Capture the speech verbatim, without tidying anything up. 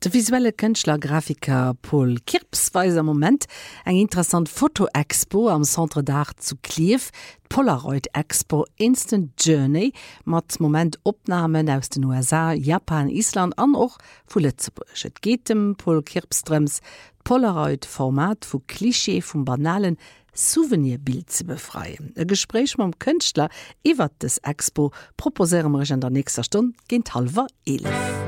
De visuelle Kënchtler Grafiker Paul Kirps weis am Moment eng interessant Fotoexpo am Centre d'Art zu Kliew, Polaroid Expo Instant Journey, mat Moment Opnahmen aus den U S A, Japan, Island an och vu Lützeburg. Et geht dem Paul Kirpströms Polaroid-Format vu Klischee vum banalen Souvenirbild ze befreien. E Gespräch mam Kënchtler iwwer des Expo proposéremerch an der nächster Stunde géint halber elef.